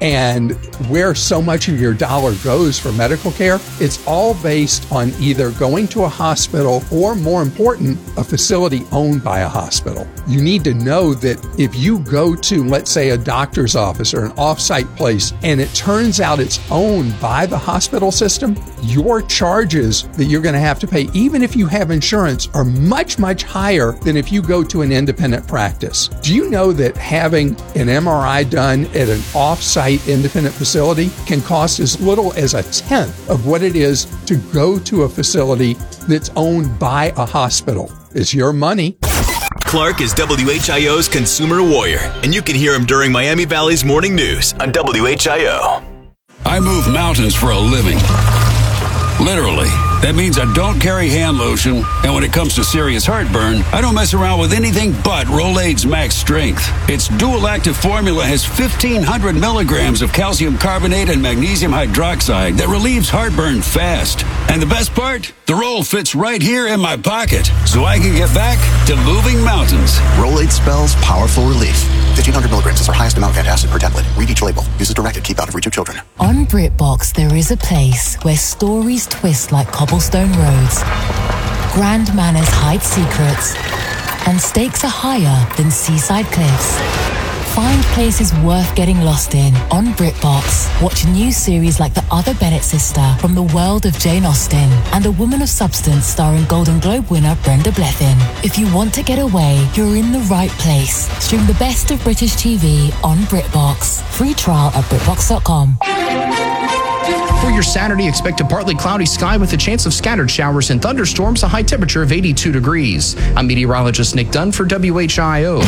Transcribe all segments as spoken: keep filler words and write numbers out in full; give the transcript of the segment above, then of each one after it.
and where so much of your dollar goes for medical care, it's all based on either going to a hospital or, more important, a facility owned by a hospital. You need to know that if you go to, let's say, a doctor's office or an off-site place, and it turns out it's owned by the hospital system, your charges that you're going to have to pay, even if you have insurance, are much, much higher than if you go to an independent practice. Do you know that having an M R I done at an off-site independent facility can cost as little as a tenth of what it is to go to a facility that's owned by a hospital? It's your money. Clark is W H I O's consumer warrior, and you can hear him during Miami Valley's morning news on W H I O. I move mountains for a living. Literally. That means I don't carry hand lotion, and when it comes to serious heartburn, I don't mess around with anything but Rolaids Max Strength. Its dual-active formula has fifteen hundred milligrams of calcium carbonate and magnesium hydroxide that relieves heartburn fast. And the best part? The roll fits right here in my pocket, so I can get back to moving mountains. Rolaids spells powerful relief. fifteen hundred milligrams is our highest amount of antacid per tablet. Read each label. Use as directed. Keep out of reach of children. On BritBox, there is a place where stories twist like cobblestone roads, grand manners hide secrets, and stakes are higher than seaside cliffs. Find places worth getting lost in on BritBox. Watch new series like The Other Bennett Sister from the world of Jane Austen and A Woman of Substance starring Golden Globe winner Brenda Blethyn. If you want to get away, you're in the right place. Stream the best of British T V on BritBox. Free trial at BritBox dot com. For your Saturday, expect a partly cloudy sky with a chance of scattered showers and thunderstorms, a high temperature of eighty-two degrees. I'm meteorologist Nick Dunn for W H I O.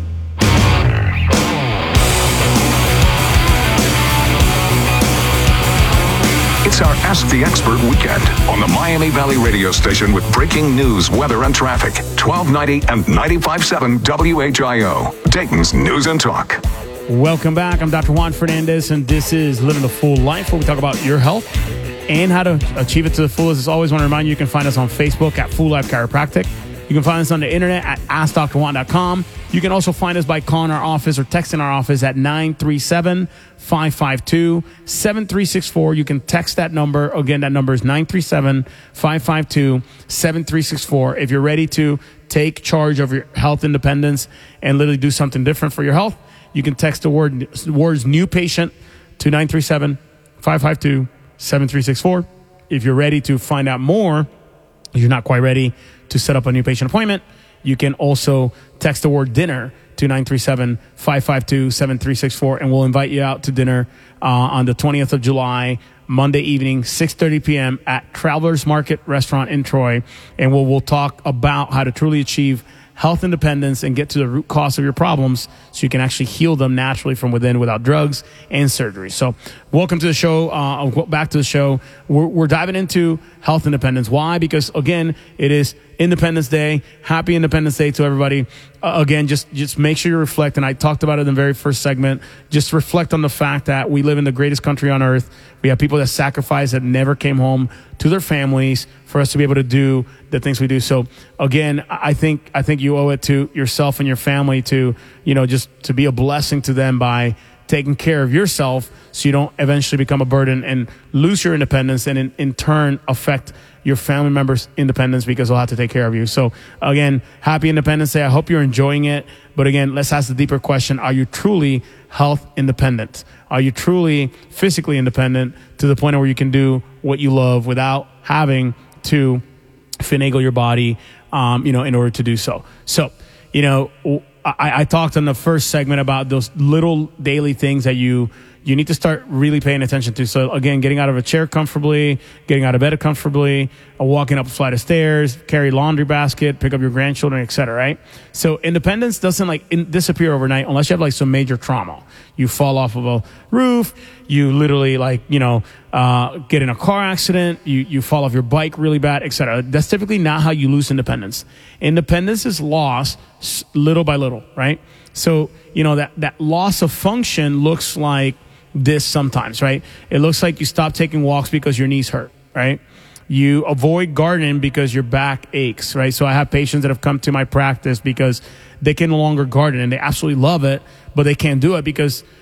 It's our Ask the Expert weekend on the Miami Valley radio station with breaking news, weather, and traffic. twelve ninety and ninety-five point seven W H I O, Dayton's News and Talk. Welcome back. I'm Doctor Juan Fernandez, and this is Living the Full Life, where we talk about your health and how to achieve it to the fullest. As always, I want to remind you, you can find us on Facebook at Full Life Chiropractic. You can find us on the internet at ask dr juan dot com. You can also find us by calling our office or texting our office at nine three seven, five five two, seven three six four. You can text that number. Again, that number is nine three seven, five five two, seven three six four. If you're ready to take charge of your health independence and literally do something different for your health, you can text the word words new patient to nine three seven, five five two, seven three six four. If you're ready to find out more, if you're not quite ready to set up a new patient appointment, you can also text the word dinner to nine three seven, five five two, seven three six four, and we'll invite you out to dinner uh, on the twentieth of July, Monday evening, six thirty p.m. at Travelers Market Restaurant in Troy, and we'll, we'll talk about how to truly achieve health independence and get to the root cause of your problems so you can actually heal them naturally from within without drugs and surgery. So welcome to the show. Uh, back to the show. We're, we're diving into health independence. Why? Because, again, it is Independence Day. Happy Independence Day to everybody. Uh, again, just, just make sure you reflect, and I talked about it in the very first segment. Just reflect on the fact that we live in the greatest country on earth. We have people that sacrifice, that never came home to their families for us to be able to do the things we do. So, again, I think I think you owe it to yourself and your family to, you know, just to be a blessing to them by taking care of yourself so you don't eventually become a burden and lose your independence and in, in turn affect your family members' independence because they'll have to take care of you. So, again, happy Independence Day. I hope you're enjoying it. But, again, let's ask the deeper question. Are you truly health independent? Are you truly physically independent to the point where you can do what you love without having to finagle your body, um, you know, in order to do so? So, you know, I, I talked in the first segment about those little daily things that you you need to start really paying attention to. So, again, getting out of a chair comfortably, getting out of bed comfortably, uh, walking up a flight of stairs, carry laundry basket, pick up your grandchildren, et cetera, right? So independence doesn't, like, in, disappear overnight unless you have, like, some major trauma. You fall off of a roof, you literally, like, you know, uh, get in a car accident, you, you fall off your bike really bad, et cetera. That's typically not how you lose independence. Independence is lost little by little, right? So, you know, that, that loss of function looks like this sometimes, right? It looks like you stop taking walks because your knees hurt, right? You avoid gardening because your back aches, right? So I have patients that have come to my practice because they can no longer garden and they absolutely love it, but they can't do it because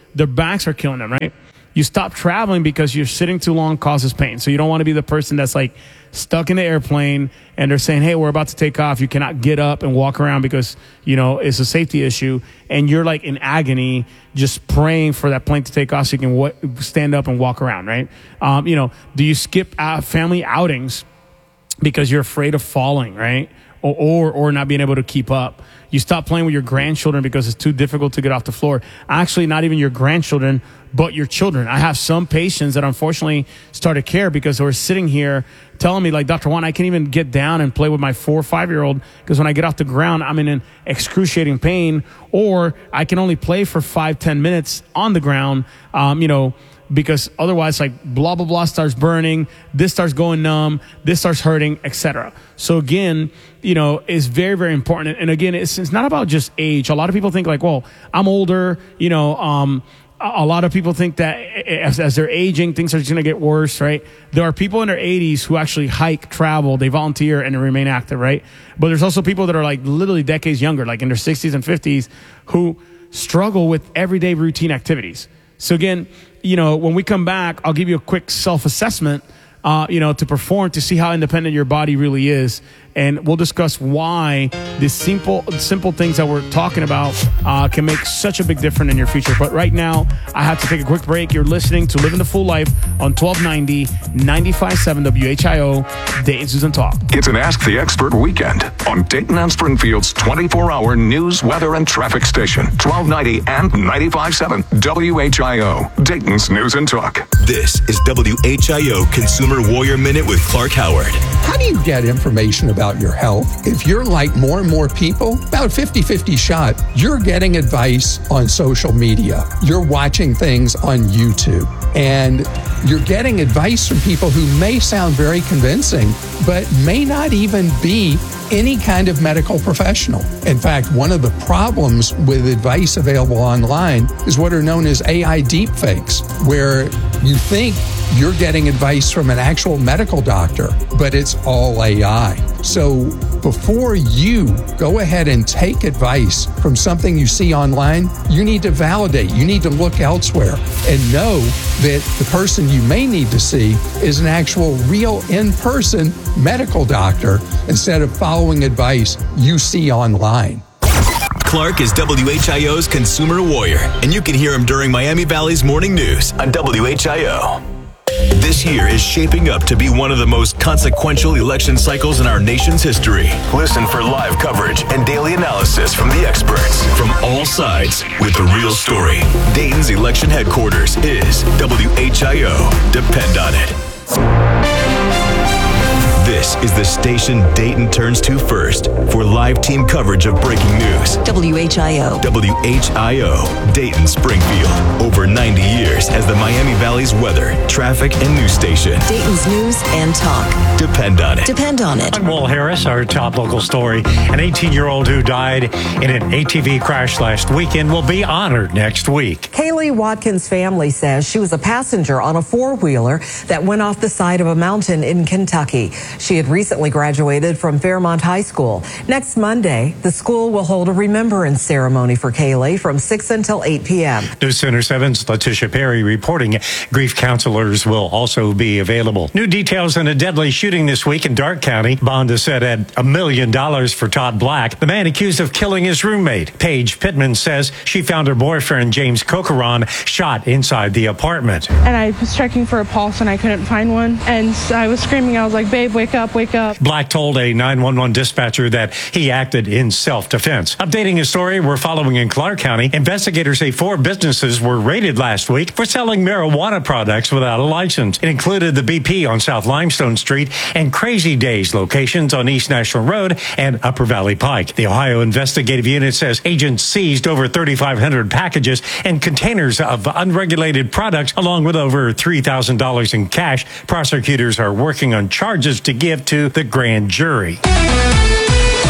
their backs are killing them, right? You stop traveling because you're sitting too long causes pain. So you don't want to be the person that's like stuck in the airplane and they're saying, hey, we're about to take off. You cannot get up and walk around because, you know, it's a safety issue. And you're like in agony, just praying for that plane to take off so you can w- stand up and walk around, right? Um, you know, do you skip uh, family outings because you're afraid of falling, right? Or, or or not being able to keep up. You stop playing with your grandchildren because it's too difficult to get off the floor. Actually, not even your grandchildren, but your children. I have some patients that unfortunately started care because they were sitting here telling me, like, Doctor Juan, I can't even get down and play with my four or five-year-old because when I get off the ground, I'm in an excruciating pain. Or I can only play for five, ten minutes on the ground, um, you know, because otherwise, like, blah, blah, blah starts burning, this starts going numb, this starts hurting, et cetera. So again, you know, it's very, very important. And again, it's, it's not about just age. A lot of people think like, well, I'm older, you know, um, a lot of people think that as, as they're aging, things are just going to get worse, right? There are people in their eighties who actually hike, travel, they volunteer, and they remain active, right? But there's also people that are like literally decades younger, like in their sixties and fifties, who struggle with everyday routine activities. So again, you know, when we come back, I'll give you a quick self-assessment, uh, you know, to perform to see how independent your body really is. And we'll discuss why these simple, simple things that we're talking about uh, can make such a big difference in your future. But right now, I have to take a quick break. You're listening to Living the Full Life on twelve ninety, ninety-five point seven W H I O, Dayton's News and Talk. It's an Ask the Expert weekend on Dayton and Springfield's twenty-four hour news, weather, and traffic station. twelve ninety and ninety-five point seven W H I O, Dayton's News and Talk. This is W H I O Consumer Warrior Minute with Clark Howard. How do you get information about your health? If you're like more and more people, about fifty-fifty shot, you're getting advice on social media. You're watching things on YouTube. And you're getting advice from people who may sound very convincing, but may not even be any kind of medical professional. In fact, one of the problems with advice available online is what are known as A I deepfakes, where you think you're getting advice from an actual medical doctor, but it's all A I. So before you go ahead and take advice from something you see online, you need to validate. You need to look elsewhere and know that the person you may need to see is an actual real in-person medical doctor instead of following advice you see online. Clark is W H I O's Consumer Warrior, and you can hear him during Miami Valley's Morning News on W H I O. This year is shaping up to be one of the most consequential election cycles in our nation's history. Listen for live coverage and daily analysis from the experts from all sides with the real story. Dayton's election headquarters is W H I O. Depend on it. This is the station Dayton turns to first for live team coverage of breaking news. W H I O. W H I O, Dayton, Springfield. Over ninety years as the Miami Valley's weather, traffic, and news station. Dayton's News and Talk. Depend on it. Depend on it. I'm Will Harris, our top local story. An eighteen-year-old who died in an A T V crash last weekend will be honored next week. Kaylee Watkins' family says she was a passenger on a four-wheeler that went off the side of a mountain in Kentucky. She had recently graduated from Fairmont High School. Next Monday, the school will hold a remembrance ceremony for Kaylee from six until eight p.m. News Center seven's Letitia Perry reporting grief counselors will also be available. New details in a deadly shooting this week in Darke County. Bond is set at a million dollars for Todd Black, the man accused of killing his roommate. Paige Pittman says she found her boyfriend, James Cocaron, shot inside the apartment. And I was checking for a pulse and I couldn't find one. And I was screaming, I was like, babe, wake up, wake up. Black told a nine one one dispatcher that he acted in self-defense. Updating his story, we're following in Clark County. Investigators say four businesses were raided last week for selling marijuana products without a license. It included the B P on South Limestone Street and Crazy Days locations on East National Road and Upper Valley Pike. The Ohio Investigative Unit says agents seized over thirty-five hundred packages and containers of unregulated products, along with over three thousand dollars in cash. Prosecutors are working on charges to give to the grand jury.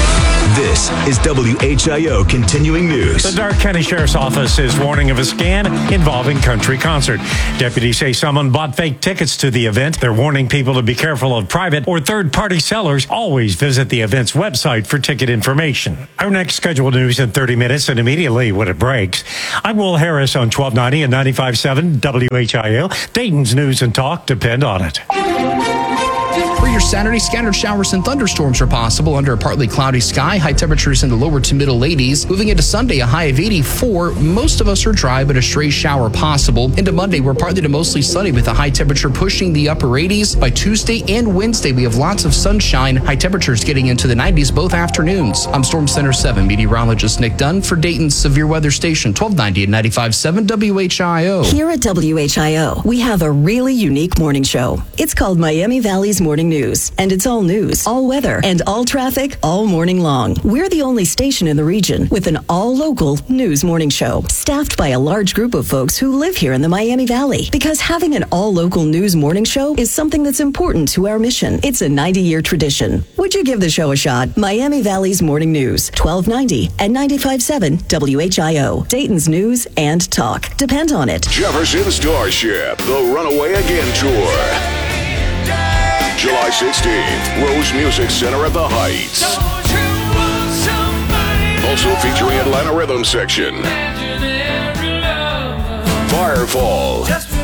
This is W H I O Continuing News. The Darke County Sheriff's Office is warning of a scam involving country concert. Deputies say someone bought fake tickets to the event. They're warning people to be careful of private or third-party sellers. Always visit the event's website for ticket information. Our next scheduled news in thirty minutes and immediately when it breaks. I'm Will Harris on twelve ninety and ninety-five point seven W H I O. Dayton's News and Talk depend on it. For your Saturday, scattered showers and thunderstorms are possible under a partly cloudy sky. High temperatures in the lower to middle eighties. Moving into Sunday, a high of eighty-four. Most of us are dry, but a stray shower possible. Into Monday, we're partly to mostly sunny with a high temperature pushing the upper eighties. By Tuesday and Wednesday, we have lots of sunshine. High temperatures getting into the nineties both afternoons. I'm Storm Center seven meteorologist Nick Dunn for Dayton's Severe Weather Station, twelve ninety and ninety-five point seven W H I O. Here at W H I O, we have a really unique morning show. It's called Miami Valley's Morning News, and it's all news, all weather, and all traffic all morning long. We're the only station in the region with an all-local news morning show, staffed by a large group of folks who live here in the Miami Valley. Because having an all-local news morning show is something that's important to our mission. It's a ninety-year tradition. Would you give the show a shot? Miami Valley's Morning News, twelve ninety and ninety-five point seven W H I O. Dayton's News and Talk. Depend on it. Jefferson Starship, the Runaway Again Tour. July sixteenth, Rose Music Center at the Heights. Also featuring Atlanta Rhythm Section, Firefall,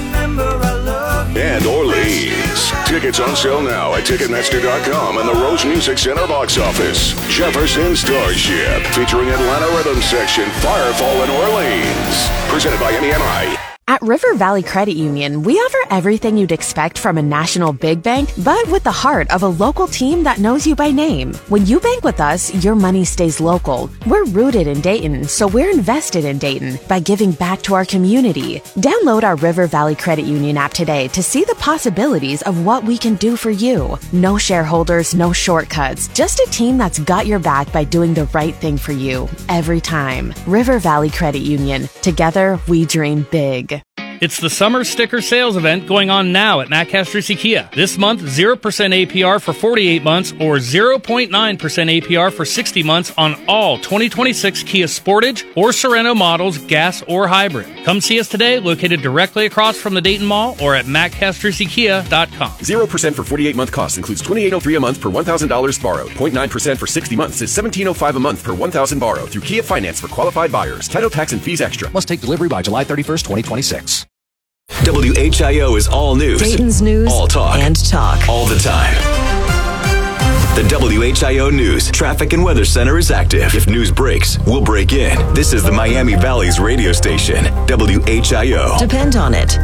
and Orleans. Tickets on sale now at Ticketmaster dot com and the Rose Music Center box office. Jefferson Starship, featuring Atlanta Rhythm Section, Firefall, and Orleans. Presented by M E M I. At River Valley Credit Union, we offer everything you'd expect from a national big bank, but with the heart of a local team that knows you by name. When you bank with us, your money stays local. We're rooted in Dayton, so we're invested in Dayton by giving back to our community. Download our River Valley Credit Union app today to see the possibilities of what we can do for you. No shareholders, no shortcuts, just a team that's got your back by doing the right thing for you every time. River Valley Credit Union. Together, we dream big. It's the summer sticker sales event going on now at Matt Castrucci Kia. This month, zero percent A P R for forty-eight months or zero point nine percent A P R for sixty months on all twenty twenty-six Kia Sportage or Sorento models, gas or hybrid. Come see us today, located directly across from the Dayton Mall or at matt castrucci kia dot com. zero percent for forty-eight month cost includes twenty-eight oh three a month per one thousand dollars borrowed. zero point nine percent for sixty months is seventeen oh five a month per one thousand borrowed through Kia Finance for qualified buyers. Title, tax, and fees extra. Must take delivery by July thirty-first, twenty twenty-six. W H I O is all news. Dayton's News all talk. and Talk. All the time. The W H I O News Traffic and Weather Center is active. If news breaks, we'll break in. This is the Miami Valley's radio station, W H I O. Depend on it.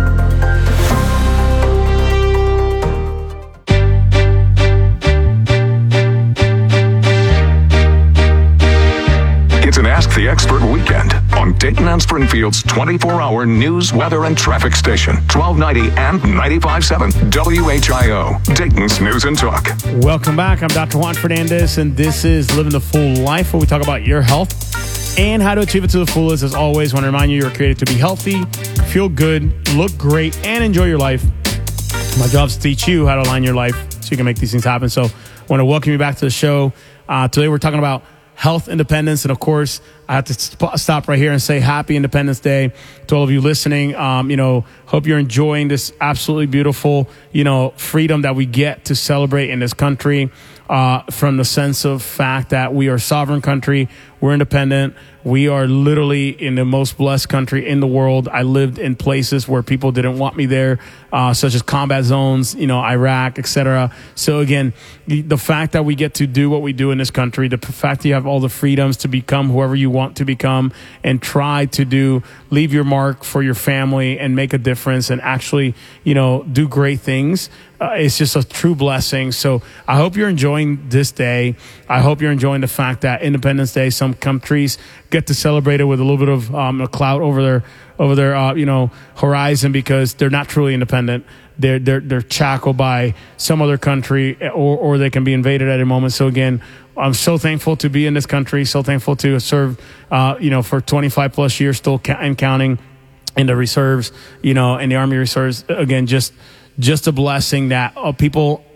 It's an Ask the Expert weekend on Dayton and Springfield's twenty-four hour news, weather, and traffic station, twelve ninety and ninety-five point seven W H I O, Dayton's News and Talk. Welcome back. I'm Doctor Juan Fernandez, and this is Living the Full Life, where we talk about your health and how to achieve it to the fullest. As always, I want to remind you, you're created to be healthy, feel good, look great, and enjoy your life. My job is to teach you how to align your life so you can make these things happen. So I want to welcome you back to the show. Uh, today we're talking about health independence. And of course, I have to sp- stop right here and say happy Independence Day to all of you listening. Um, you know, hope you're enjoying this absolutely beautiful, you know, freedom that we get to celebrate in this country, uh, from the sense of fact that we are a sovereign country. We're independent. We are literally in the most blessed country in the world. I lived in places where people didn't want me there, uh, such as combat zones, you know, Iraq, et cetera. So again, the fact that we get to do what we do in this country, the fact that you have all the freedoms to become whoever you want to become and try to do, leave your mark for your family and make a difference and actually, you know, do great things. Uh, it's just a true blessing. So I hope you're enjoying this day. I hope you're enjoying the fact that Independence Day, some countries get to celebrate it with a little bit of um, a cloud over their over their uh, you know horizon because they're not truly independent. They're they're they're shackled by some other country, or or they can be invaded at a moment. So again, I'm so thankful to be in this country. So thankful to serve uh, you know for twenty-five plus years, still ca- and counting in the reserves, you know, in the Army Reserves. Again, just. Just a blessing that uh, people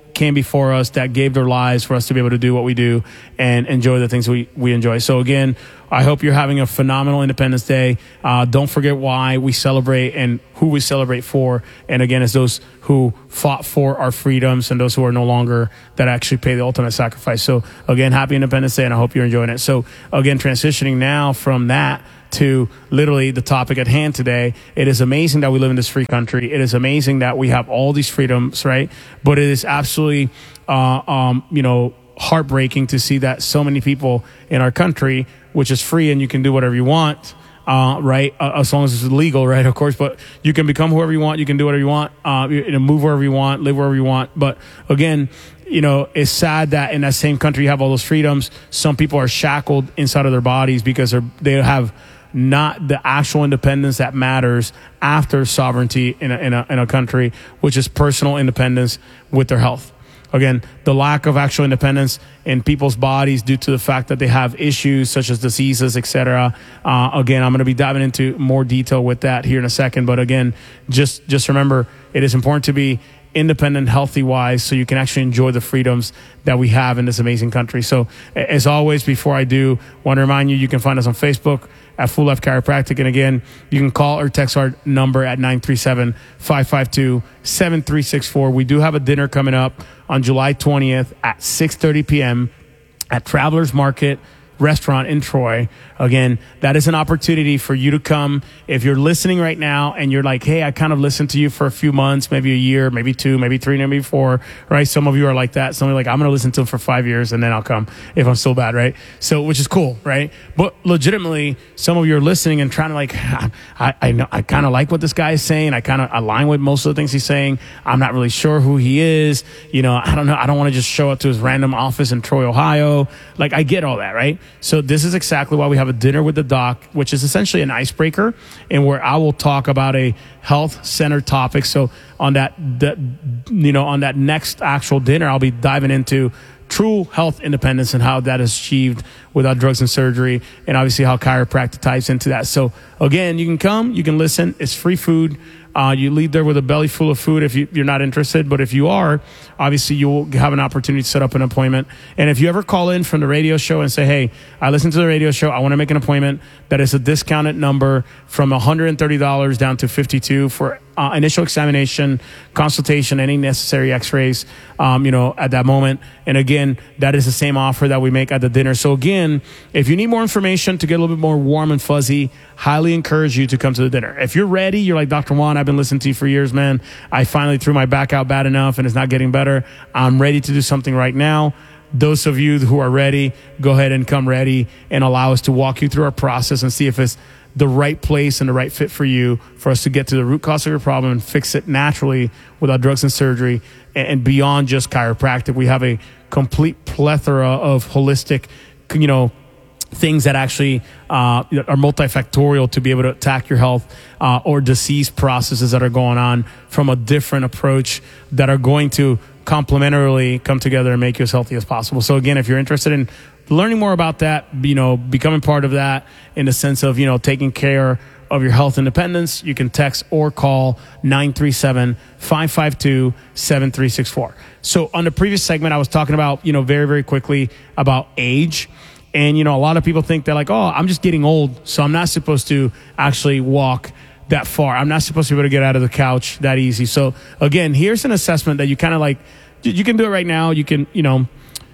came before us that gave their lives for us to be able to do what we do and enjoy the things we, we enjoy. So again, I hope you're having a phenomenal Independence Day. Uh, don't forget why we celebrate and who we celebrate for. And again, it's those who fought for our freedoms and those who are no longer, that actually pay the ultimate sacrifice. So again, happy Independence Day, and I hope you're enjoying it. So again, transitioning now from that to literally the topic at hand today. It is amazing that we live in this free country. It is amazing that we have all these freedoms, right? But it is absolutely, uh, um, you know, heartbreaking to see that so many people in our country, which is free and you can do whatever you want, uh, right? Uh, as long as it's legal, right? Of course, but you can become whoever you want. You can do whatever you want, uh, you know, move wherever you want, live wherever you want. But again, you know, it's sad that in that same country you have all those freedoms. Some people are shackled inside of their bodies because they're, they have not the actual independence that matters after sovereignty in a, in a, in a country, which is personal independence with their health. Again, the lack of actual independence in people's bodies due to the fact that they have issues such as diseases, et cetera. Uh, again, I'm going to be diving into more detail with that here in a second. But again, just, just remember, it is important to be independent, healthy wise, so you can actually enjoy the freedoms that we have in this amazing country. So as always, before I do, want to remind you, you can find us on Facebook at Full Life Chiropractic. And again, you can call or text our number at nine three seven, five five two, seven three six four. We do have a dinner coming up on July twentieth at six thirty p.m. at Travelers Market Restaurant in Troy. Again, that is an opportunity for you to come. If you're listening right now and you're like, hey, I kind of listened to you for a few months, maybe a year, maybe two, maybe three, maybe four, right? Some of you are like that. Some are like, I'm going to listen to him for five years and then I'll come if I'm still bad, right? So, which is cool, right? But legitimately, some of you are listening and trying to like, I, I know, I kind of like what this guy is saying. I kind of align with most of the things he's saying. I'm not really sure who he is. You know, I don't know. I don't want to just show up to his random office in Troy, Ohio. Like, I get all that, right? So this is exactly why we have a dinner with the doc, which is essentially an icebreaker, and where I will talk about a health center topic. So on that, that, you know, on that next actual dinner, I'll be diving into true health independence and how that is achieved without drugs and surgery, and obviously how chiropractic ties into that. So again, you can come, you can listen. It's free food. Uh, you leave there with a belly full of food if you, you're not interested. But if you are, obviously you will have an opportunity to set up an appointment. And if you ever call in from the radio show and say, hey, I listened to the radio show, I want to make an appointment, that is a discounted number from one hundred thirty dollars down to fifty-two dollars for uh, initial examination, consultation, any necessary x-rays, um, you know, at that moment. And again, that is the same offer that we make at the dinner. So again, if you need more information to get a little bit more warm and fuzzy, highly encourage you to come to the dinner. If you're ready, you're like, Doctor Juan, I've been listening to you for years, man. I finally threw my back out bad enough and it's not getting better. I'm ready to do something right now. Those of you who are ready, go ahead and come ready and allow us to walk you through our process and see if it's the right place and the right fit for you, for us to get to the root cause of your problem and fix it naturally without drugs and surgery and beyond just chiropractic. We have a complete plethora of holistic, you know, things that actually uh, are multifactorial to be able to attack your health uh, or disease processes that are going on from a different approach that are going to complementarily come together and make you as healthy as possible. So again, if you're interested in learning more about that, you know, becoming part of that in the sense of, you know, taking care of your health independence, you can text or call nine three seven, five five two, seven three six four. So on the previous segment, I was talking about, you know, very, very quickly about age. And, you know, a lot of people think they're like, oh, I'm just getting old, so I'm not supposed to actually walk that far. I'm not supposed to be able to get out of the couch that easy. So again, here's an assessment that you kind of like, you can do it right now. You can, you know,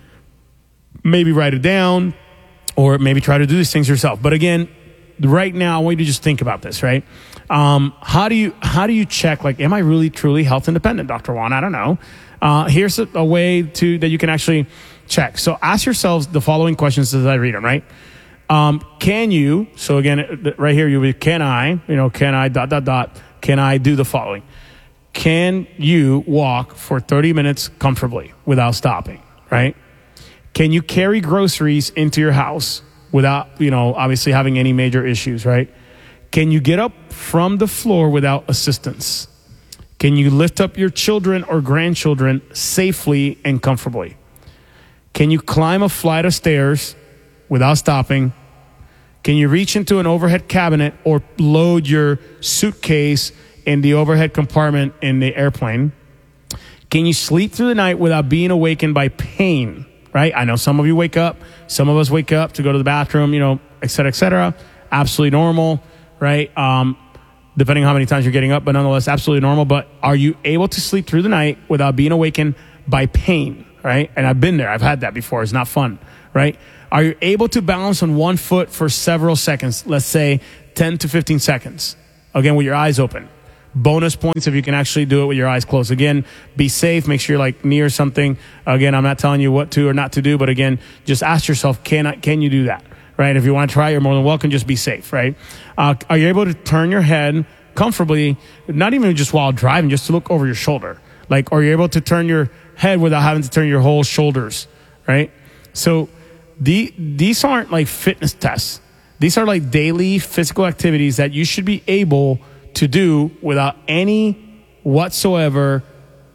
maybe write it down or maybe try to do these things yourself. But again, right now, I want you to just think about this, right? Um, how do you, how do you check, like, am I really truly health independent, Doctor Juan? I don't know. Uh, here's a, a way to, that you can actually check. So ask yourselves the following questions as I read them, right? Um, can you, so again, right here, you'll be, can I, you know, can I, dot, dot, dot, can I do the following? Can you walk for thirty minutes comfortably without stopping, right? Can you carry groceries into your house without, you know, obviously having any major issues, right? Can you get up from the floor without assistance? Can you lift up your children or grandchildren safely and comfortably? Can you climb a flight of stairs without stopping? Can you reach into an overhead cabinet or load your suitcase in the overhead compartment in the airplane? Can you sleep through the night without being awakened by pain, right? I know some of you wake up. Some of us wake up to go to the bathroom, you know, et cetera, et cetera. Absolutely normal, right? Um, depending on how many times you're getting up, but nonetheless, absolutely normal. But are you able to sleep through the night without being awakened by pain, right? And I've been there. I've had that before. It's not fun, right? Are you able to balance on one foot for several seconds? Let's say ten to fifteen seconds. Again, with your eyes open. Bonus points if you can actually do it with your eyes closed. Again, be safe. Make sure you're like near something. Again, I'm not telling you what to or not to do, but again, just ask yourself, can I, can you do that? Right? If you want to try, you're more than welcome. Just be safe, right? Uh, are you able to turn your head comfortably, not even just while driving, just to look over your shoulder? Like, are you able to turn your head without having to turn your whole shoulders, right? So the, these aren't like fitness tests. These are like daily physical activities that you should be able to do without any whatsoever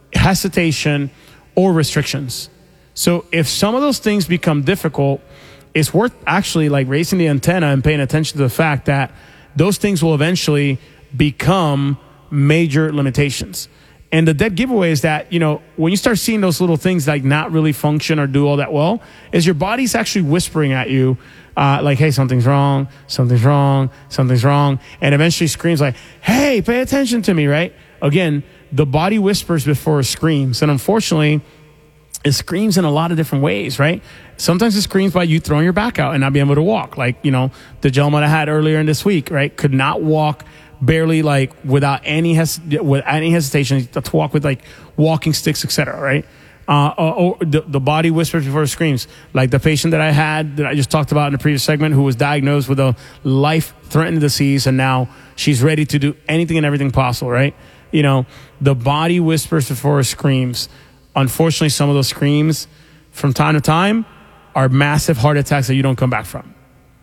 hesitation or restrictions. So if some of those things become difficult, it's worth actually like raising the antenna and paying attention to the fact that those things will eventually become major limitations. And the dead giveaway is that, you know, when you start seeing those little things like not really function or do all that well, is your body's actually whispering at you, uh, like, hey, something's wrong, something's wrong, something's wrong. And eventually screams like, hey, pay attention to me, right? Again, the body whispers before it screams. And unfortunately, it screams in a lot of different ways, right? Sometimes it screams by you throwing your back out and not being able to walk. Like, you know, the gentleman I had earlier in this week, right? Could not walk barely, like without any hes- with any hesitation, to walk with like walking sticks, et cetera, right? Uh, or the, the body whispers before it screams. Like the patient that I had that I just talked about in the previous segment who was diagnosed with a life-threatening disease and now she's ready to do anything and everything possible, right? You know, the body whispers before it screams. Unfortunately, some of those screams from time to time are massive heart attacks that you don't come back from.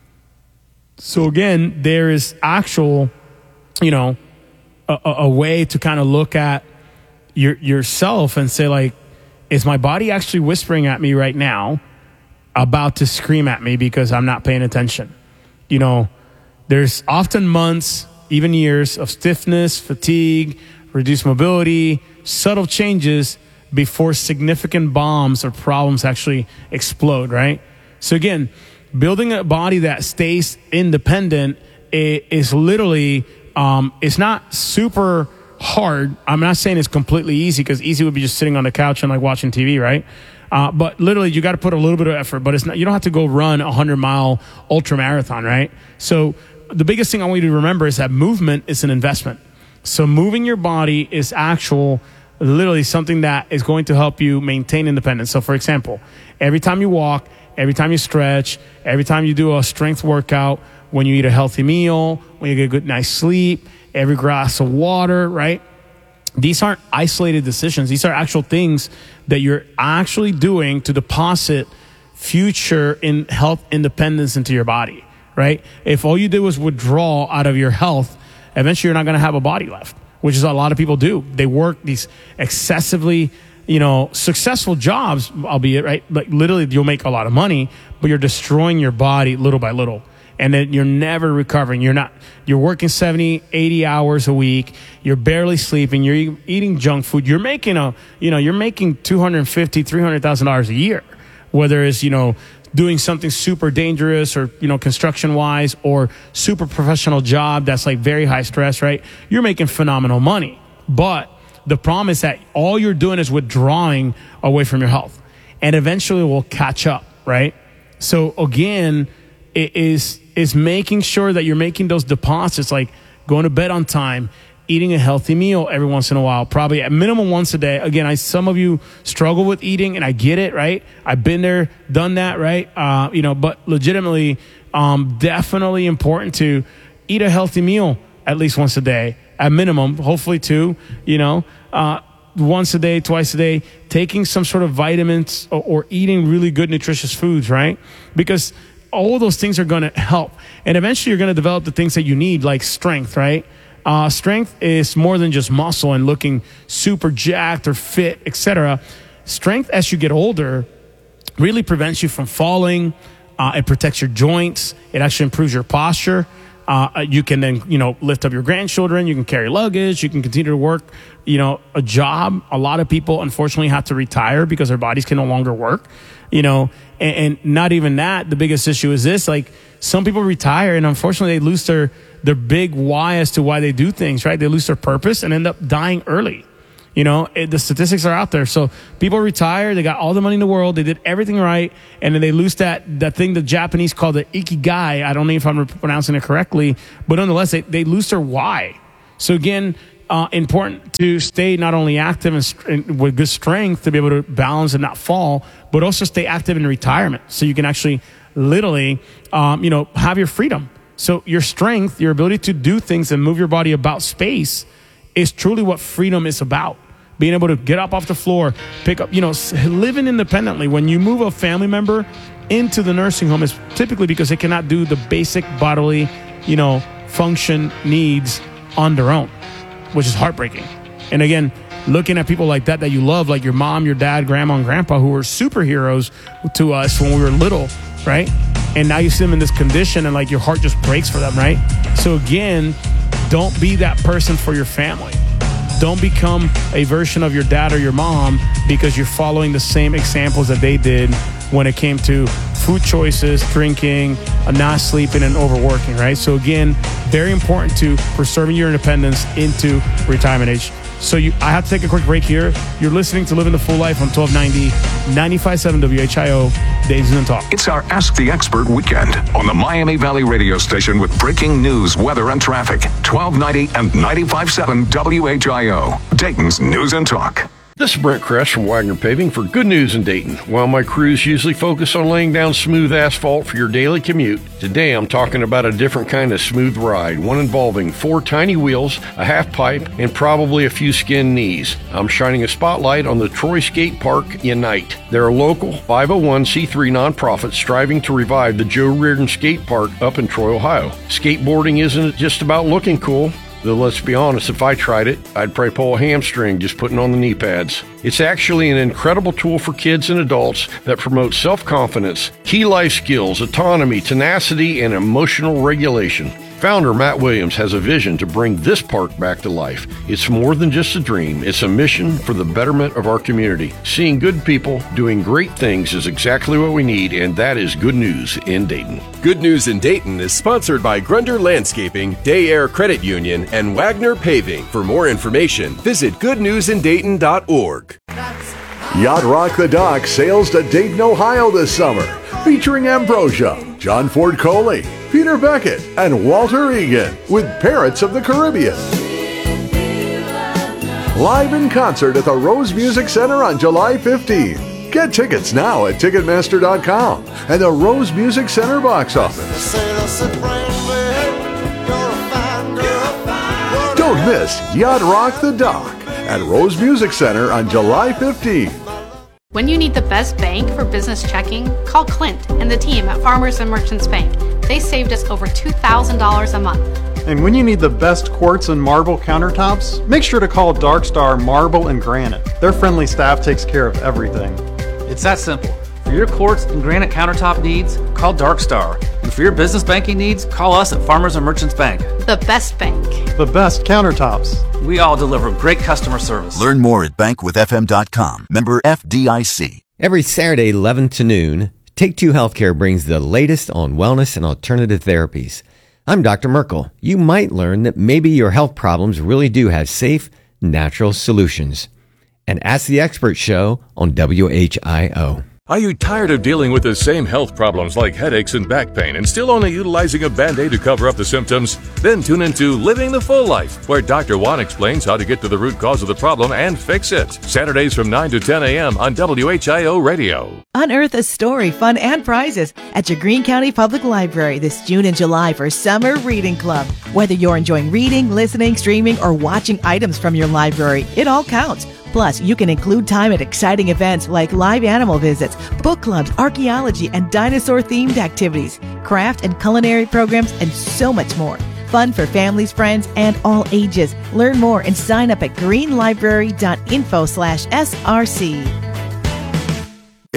So again, there is actual, you know, a, a way to kind of look at your yourself and say, like, is my body actually whispering at me right now about to scream at me because I'm not paying attention? You know, there's often months, even years of stiffness, fatigue, reduced mobility, subtle changes before significant bombs or problems actually explode, right? So again, building a body that stays independent is literally, um, it's not super hard. I'm not saying it's completely easy because easy would be just sitting on the couch and like watching T V, right? Uh, but literally you got to put a little bit of effort, but it's not, you don't have to go run a hundred mile ultra marathon, right? So the biggest thing I want you to remember is that movement is an investment. So moving your body is actual, literally something that is going to help you maintain independence. So for example, every time you walk, every time you stretch, every time you do a strength workout, when you eat a healthy meal, when you get a good night's sleep, every glass of water, right? These aren't isolated decisions. These are actual things that you're actually doing to deposit future in health independence into your body, right? If all you do is withdraw out of your health, eventually you're not going to have a body left, which is what a lot of people do. They work these excessively, you know, successful jobs, albeit, right? Like literally you'll make a lot of money, but you're destroying your body little by little. And then you're never recovering. You're not, you're working seventy, eighty hours a week. You're barely sleeping. You're eating junk food. You're making a, you know, you're making two hundred fifty thousand dollars, three hundred thousand dollars a year, whether it's, you know, doing something super dangerous or, you know, construction wise or super professional job that's like very high stress, right? You're making phenomenal money. But the problem is that all you're doing is withdrawing away from your health and eventually will catch up, right? So again, it is, is making sure that you're making those deposits, like going to bed on time, eating a healthy meal every once in a while, probably at minimum once a day. Again, I, some of you struggle with eating and I get it, right? I've been there, done that, right? Uh, you know, but legitimately, um, definitely important to eat a healthy meal at least once a day, at minimum, hopefully two, you know, uh, once a day, twice a day, taking some sort of vitamins or, or eating really good nutritious foods, right? Because all those things are going to help. And eventually you're going to develop the things that you need, like strength, right? Uh, strength is more than just muscle and looking super jacked or fit, et cetera. Strength as you get older really prevents you from falling. Uh, it protects your joints. It actually improves your posture. Uh, you can then, you know, lift up your grandchildren. You can carry luggage. You can continue to work, you know, a job. A lot of people, unfortunately, have to retire because their bodies can no longer work, you know, and, and not even that. The biggest issue is this, like, some people retire and unfortunately they lose their, their big why as to why they do things, right? They lose their purpose and end up dying early. You know, it, the statistics are out there. So people retire, they got all the money in the world, they did everything right, and then they lose that, that thing the Japanese call the ikigai. I don't know if I'm pronouncing it correctly, but nonetheless, they, they lose their why. So again, uh, important to stay not only active and, and with good strength to be able to balance and not fall, but also stay active in retirement so you can actually literally, um, you know, have your freedom. So your strength, your ability to do things and move your body about space is truly what freedom is about. Being able to get up off the floor, pick up, you know, living independently. When you move a family member into the nursing home, it's typically because they cannot do the basic bodily, you know, function needs on their own, which is heartbreaking. And again, looking at people like that, that you love, like your mom, your dad, grandma, and grandpa, who were superheroes to us when we were little, right? And now you see them in this condition and like your heart just breaks for them, right? So again, don't be that person for your family. Don't become a version of your dad or your mom because you're following the same examples that they did when it came to food choices, drinking, not sleeping, and overworking, right? So again, very important to preserving your independence into retirement age. So you, I have to take a quick break here. You're listening to Living the Full Life on twelve ninety, ninety-five point seven W H I O, Dazed and Talk. It's our Ask the Expert weekend on the Miami Valley radio station with breaking news, weather, and traffic. twelve ninety and ninety-five point seven W H I O, Dayton's News and Talk. This is Brent Kress from Wagner Paving for good news in Dayton. While my crews usually focus on laying down smooth asphalt for your daily commute, today I'm talking about a different kind of smooth ride, one involving four tiny wheels, a half pipe, and probably a few skinned knees. I'm shining a spotlight on the Troy Skate Park Unite. They're a local five oh one c three nonprofit striving to revive the Joe Reardon Skate Park up in Troy, Ohio. Skateboarding isn't just about looking cool. Though let's be honest, if I tried it, I'd probably pull a hamstring just putting on the knee pads. It's actually an incredible tool for kids and adults that promotes self-confidence, key life skills, autonomy, tenacity, and emotional regulation. Founder Matt Williams has a vision to bring this park back to life. It's more than just a dream. It's a mission for the betterment of our community. Seeing good people doing great things is exactly what we need, and that is good news in Dayton. Good News in Dayton is sponsored by Grunder Landscaping, Day Air Credit Union, and Wagner Paving. For more information, visit good news in dayton dot org. Yacht Rock the Dock sails to Dayton, Ohio this summer, featuring Ambrosia, John Ford Coley, Peter Beckett, and Walter Egan with Parrots of the Caribbean. Live in concert at the Rose Music Center on July fifteenth. Get tickets now at Ticketmaster dot com and the Rose Music Center box office. Don't miss Yacht Rock the Dock at Rose Music Center on July fifteenth. When you need the best bank for business checking, call Clint and the team at Farmers and Merchants Bank. They saved us over two thousand dollars a month. And when you need the best quartz and marble countertops, make sure to call Darkstar Marble and Granite. Their friendly staff takes care of everything. It's that simple. For your quartz and granite countertop needs, call Darkstar. And for your business banking needs, call us at Farmers and Merchants Bank. The best bank. The best countertops. We all deliver great customer service. Learn more at bank with f m dot com. Member F D I C. Every Saturday, eleven to noon, Take Two Healthcare brings the latest on wellness and alternative therapies. I'm Doctor Merkel. You might learn that maybe your health problems really do have safe, natural solutions. And Ask the Expert show on W H I O. Are you tired of dealing with the same health problems like headaches and back pain and still only utilizing a Band-Aid to cover up the symptoms? Then tune into Living the Full Life, where Doctor Juan explains how to get to the root cause of the problem and fix it. Saturdays from nine to ten a.m. on W H I O Radio. Unearth a story, fun, and prizes at your Greene County Public Library this June and July for Summer Reading Club. Whether you're enjoying reading, listening, streaming, or watching items from your library, it all counts. Plus, you can include time at exciting events like live animal visits, book clubs, archaeology, and dinosaur-themed activities, craft and culinary programs, and so much more. Fun for families, friends, and all ages. Learn more and sign up at greenlibrary dot info slash S R C. It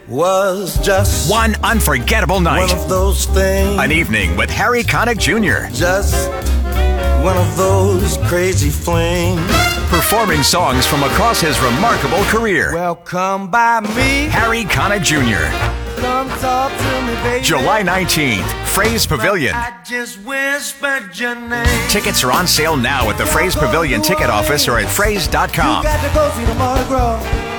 was just one unforgettable night. One of those things. An evening with Harry Connick Junior Just one of those crazy flings. Performing songs from across his remarkable career. Well, come by me, Harry Connick Junior Come talk to me, baby. July nineteenth, Fraze Pavilion. I just whispered your name. Tickets are on sale now at the Fraze Pavilion ticket office or at fraze dot com. You got to go see the Mardi Gras.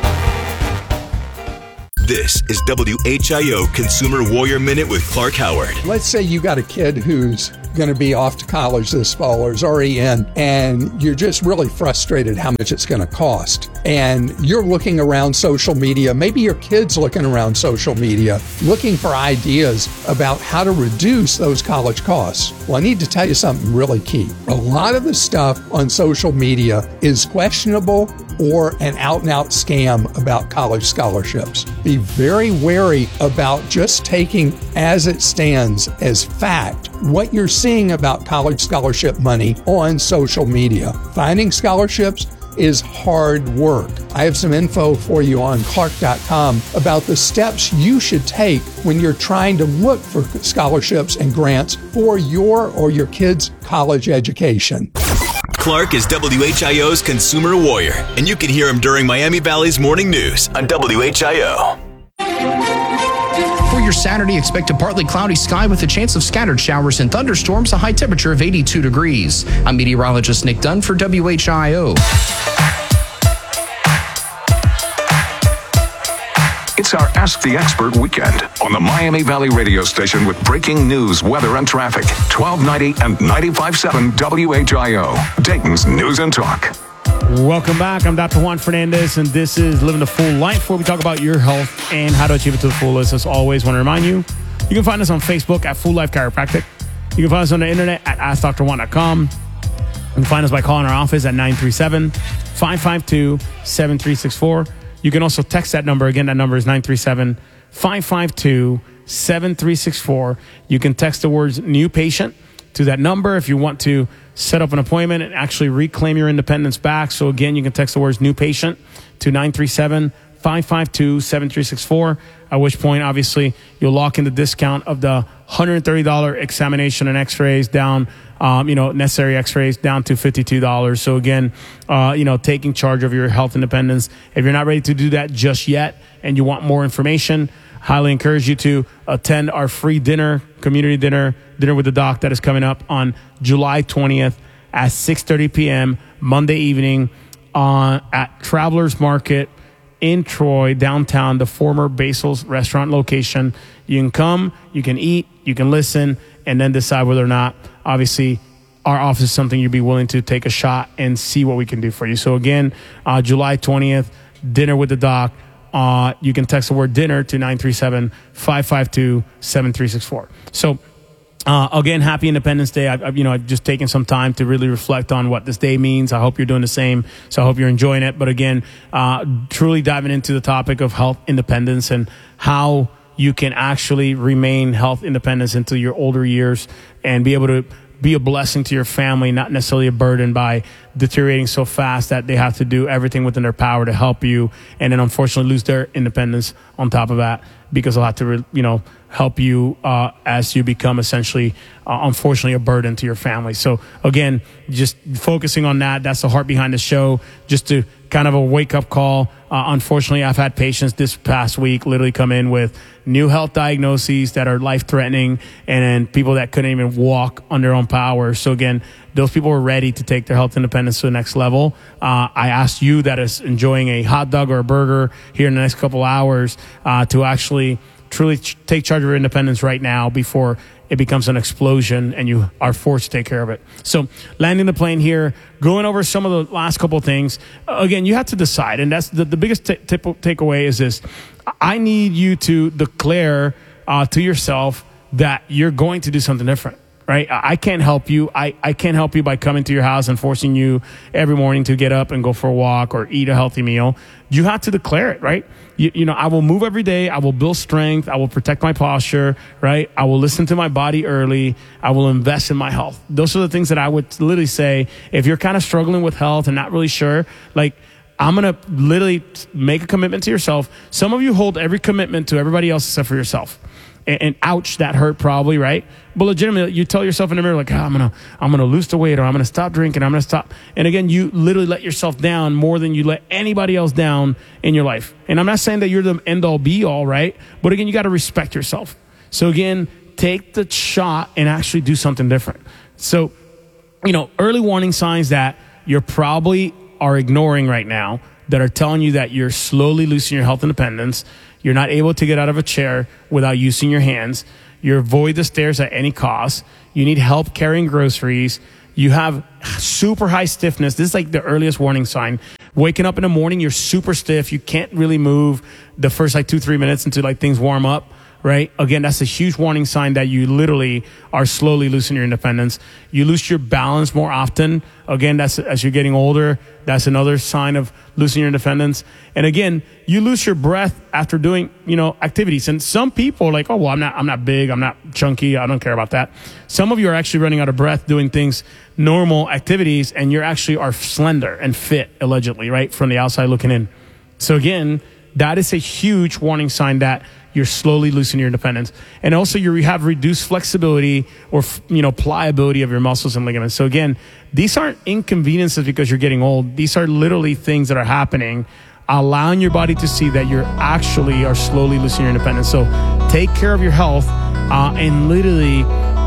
This is W H I O Consumer Warrior Minute with Clark Howard. Let's say you got a kid who's going to be off to college this fall or is already in, and you're just really frustrated how much it's going to cost. And you're looking around social media, maybe your kid's looking around social media, looking for ideas about how to reduce those college costs. Well, I need to tell you something really key. A lot of the stuff on social media is questionable or an out-and-out scam about college scholarships. Be very wary about just taking as it stands as fact what you're seeing about college scholarship money on social media. Finding scholarships is hard work. I have some info for you on clark dot com about the steps you should take when you're trying to look for scholarships and grants for your or your kids' college education. Clark is W H I O's Consumer Warrior, and you can hear him during Miami Valley's Morning News on W H I O. For your Saturday, expect a partly cloudy sky with a chance of scattered showers and thunderstorms, a high temperature of eighty-two degrees. I'm meteorologist Nick Dunn for W H I O. It's our Ask the Expert weekend on the Miami Valley radio station with breaking news, weather, and traffic. twelve ninety and ninety-five point seven W H I O, Dayton's News and Talk. Welcome back. I'm Doctor Juan Fernandez, and this is Living the Full Life, where we talk about your health and how to achieve it to the fullest. As always, want to remind you, you can find us on Facebook at Full Life Chiropractic. You can find us on the internet at ask dr juan dot com. You can find us by calling our office at nine three seven, five five two, seven three six four. You can also text that number. Again, that number is nine three seven, five five two, seven three six four. You can text the words new patient to that number if you want to set up an appointment and actually reclaim your independence back. So again, you can text the words new patient to nine three seven, five five two, seven three six four, at which point, obviously, you'll lock in the discount of the one hundred thirty dollars examination and x-rays down, um, you know, necessary x-rays down to fifty-two dollars. So again, uh, you know, taking charge of your health independence. If you're not ready to do that just yet and you want more information, highly encourage you to attend our free dinner, community dinner, Dinner with the Doc that is coming up on July twentieth at six thirty p.m. Monday evening uh, at Travelers Market in Troy, downtown, the former Basil's restaurant location. You can come, you can eat, you can listen, and then decide whether or not, obviously, our office is something you'd be willing to take a shot and see what we can do for you. So again, uh, July twentieth, Dinner with the Doc. Uh, you can text the word dinner to nine three seven, five five two, seven three six four. So Uh, again, happy Independence Day. I've, I've, you know, I've just taken some time to really reflect on what this day means. I hope you're doing the same. So I hope you're enjoying it. But again, uh, truly diving into the topic of health independence and how you can actually remain health independence into your older years and be able to be a blessing to your family, not necessarily a burden by deteriorating so fast that they have to do everything within their power to help you, and then unfortunately lose their independence on top of that because they'll have to, you know, help you uh, as you become essentially, uh, unfortunately, a burden to your family. So again, just focusing on that. That's the heart behind the show, just to kind of a wake-up call. Uh, unfortunately, I've had patients this past week literally come in with new health diagnoses that are life-threatening, and then people that couldn't even walk on their own power. So again, those people were ready to take their health independence to the next level. Uh, I asked you that is enjoying a hot dog or a burger here in the next couple hours uh, to actually truly ch- take charge of your independence right now before it becomes an explosion and you are forced to take care of it. So landing the plane here, going over some of the last couple of things. Uh, again, you have to decide, and that's the, the biggest t- tip- takeaway is this. I need you to declare uh, to yourself that you're going to do something different. Right? I can't help you. I, I can't help you by coming to your house and forcing you every morning to get up and go for a walk or eat a healthy meal. You have to declare it, right? You, you know, I will move every day. I will build strength. I will protect my posture, right? I will listen to my body early. I will invest in my health. Those are the things that I would literally say. If you're kind of struggling with health and not really sure, like, I'm going to literally make a commitment to yourself. Some of you hold every commitment to everybody else except for yourself. And, and ouch, that hurt probably, right? But legitimately, you tell yourself in the mirror, like, oh, I'm going to I'm gonna lose the weight, or I'm going to stop drinking, I'm going to stop. And again, you literally let yourself down more than you let anybody else down in your life. And I'm not saying that you're the end-all, be-all, right? But again, you got to respect yourself. So again, take the shot and actually do something different. So, you know, early warning signs that you're probably are ignoring right now that are telling you that you're slowly losing your health independence. You're not able to get out of a chair without using your hands. You avoid the stairs at any cost. You need help carrying groceries. You have super high stiffness. This is like the earliest warning sign. Waking up in the morning, you're super stiff. You can't really move the first like two, three minutes until like things warm up. Right? Again, that's a huge warning sign that you literally are slowly losing your independence. You lose your balance more often. Again, that's as you're getting older. That's another sign of losing your independence. And again, you lose your breath after doing, you know, activities. And some people are like, oh, well, I'm not, I'm not big. I'm not chunky. I don't care about that. Some of you are actually running out of breath doing things, normal activities, and you're actually are slender and fit, allegedly, right? From the outside looking in. So again, that is a huge warning sign that you're slowly losing your independence. And also you have reduced flexibility or, you know, pliability of your muscles and ligaments. So again, these aren't inconveniences because you're getting old. These are literally things that are happening, allowing your body to see that you're actually are slowly losing your independence. So take care of your health uh, and literally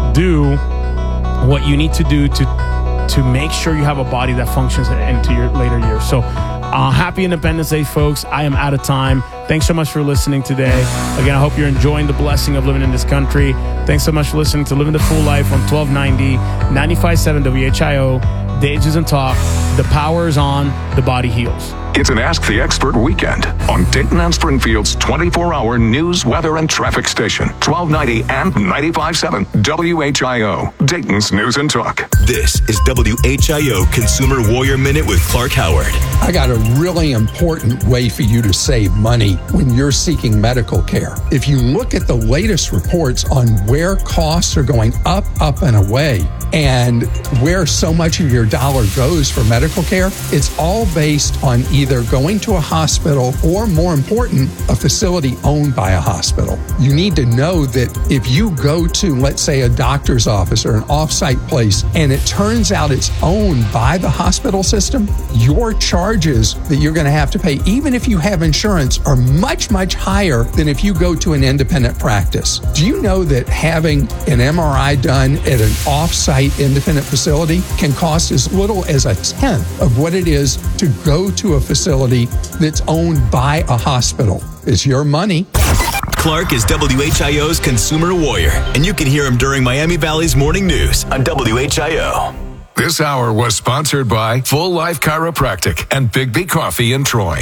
do what you need to do to, to make sure you have a body that functions into your later years. So Uh, happy Independence Day, folks. I am out of time. Thanks so much for listening today. Again, I hope you're enjoying the blessing of living in this country. Thanks so much for listening to Living the Full Life on twelve ninety, ninety-five point seven W H I O. Dave and Talk. The power is on. The body heals. It's an Ask the Expert weekend on Dayton and Springfield's twenty-four hour news, weather, and traffic station. twelve ninety and ninety-five point seven W H I O. Dayton's News and Talk. This is W H I O Consumer Warrior Minute with Clark Howard. I got a really important way for you to save money when you're seeking medical care. If you look at the latest reports on where costs are going up, up, and away, and where so much of your dollar goes for medical care, it's all based on either going to a hospital or, more important, a facility owned by a hospital. You need to know that if you go to, let's say, a doctor's office or an off-site place, and it turns out it's owned by the hospital system, your charges that you're going to have to pay, even if you have insurance, are much, much higher than if you go to an independent practice. Do you know that having an M R I done at an off-site independent facility can cost as little as a tenth of what it is to go to a facility that's owned by a hospital? It's your money. Clark is W H I O's Consumer Warrior, and you can hear him during Miami Valley's Morning News on W H I O. This hour was sponsored by Full Life Chiropractic and Big B Coffee in Troy.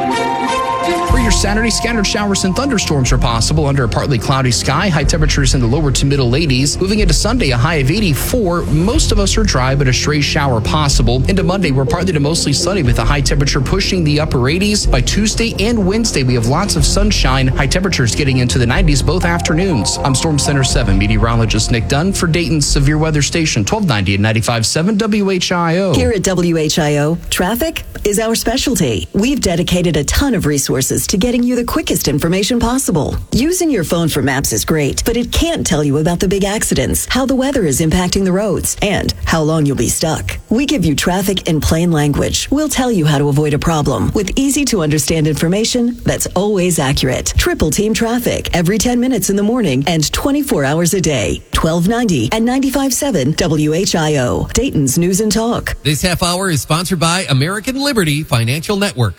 For your Saturday, scattered showers and thunderstorms are possible under a partly cloudy sky. High temperatures in the lower to middle eighties. Moving into Sunday, a high of eighty-four. Most of us are dry, but a stray shower possible. Into Monday, we're partly to mostly sunny with a high temperature pushing the upper eighties. By Tuesday and Wednesday, we have lots of sunshine. High temperatures getting into the nineties both afternoons. I'm Storm Center seven meteorologist Nick Dunn for Dayton's Severe Weather Station, twelve ninety and ninety-five point seven W H I O. Here at W H I O, traffic is our specialty. We've dedicated a ton of resources to getting you the quickest information possible. Using your phone for maps is great, but it can't tell you about the big accidents, how the weather is impacting the roads, and how long you'll be stuck. We give you traffic in plain language. We'll tell you how to avoid a problem with easy to understand information that's always accurate. Triple Team Traffic every ten minutes in the morning and twenty-four hours a day. twelve ninety and ninety-five point seven W H I O. Dayton's News and Talk. This half hour is sponsored by American Liberty Financial Network.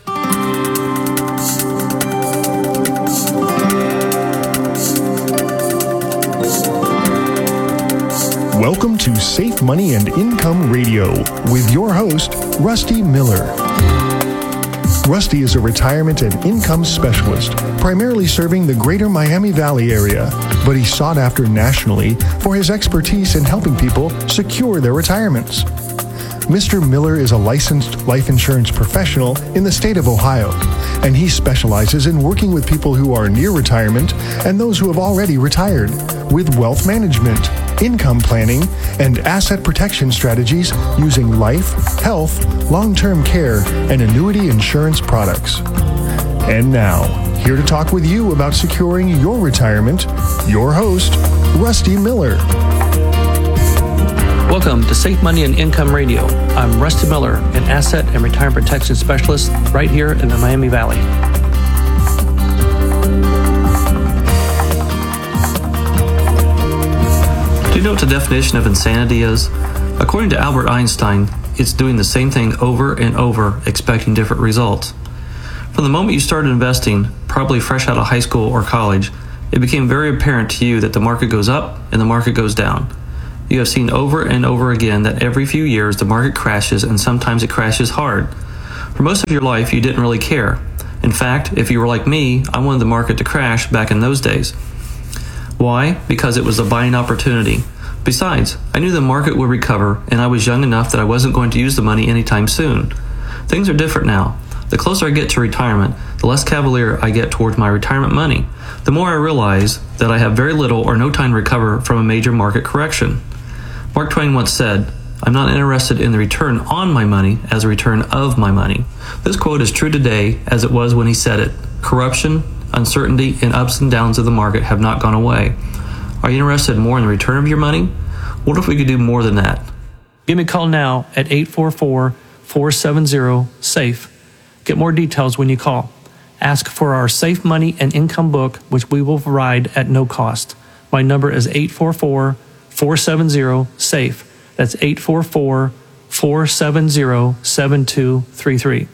Welcome to Safe Money and Income Radio with your host, Rusty Miller. Rusty is a retirement and income specialist, primarily serving the greater Miami Valley area, but he's sought after nationally for his expertise in helping people secure their retirements. Mister Miller is a licensed life insurance professional in the state of Ohio, and he specializes in working with people who are near retirement and those who have already retired with wealth management, income planning, and asset protection strategies using life, health, long-term care, and annuity insurance products. And now, here to talk with you about securing your retirement, your host, Rusty Miller. Welcome to Safe Money and Income Radio. I'm Rusty Miller, an asset and retirement protection specialist right here in the Miami Valley. Do you know what the definition of insanity is? According to Albert Einstein, it's doing the same thing over and over, expecting different results. From the moment you started investing, probably fresh out of high school or college, it became very apparent to you that the market goes up and the market goes down. You have seen over and over again that every few years the market crashes, and sometimes it crashes hard. For most of your life, you didn't really care. In fact, if you were like me, I wanted the market to crash back in those days. Why? Because it was a buying opportunity. Besides, I knew the market would recover, and I was young enough that I wasn't going to use the money anytime soon. Things are different now. The closer I get to retirement, the less cavalier I get towards my retirement money. The more I realize that I have very little or no time to recover from a major market correction. Mark Twain once said, "I'm not interested in the return on my money as a return of my money." This quote is true today as it was when he said it. Corruption, uncertainty, and ups and downs of the market have not gone away. Are you interested more in the return of your money? What if we could do more than that? Give me a call now at eight four four, four seven zero, SAFE. Get more details when you call. Ask for our Safe Money and Income book, which we will provide at no cost. My number is eight four four, four seven zero, SAFE. That's eight four four, four seven zero, seven two three three.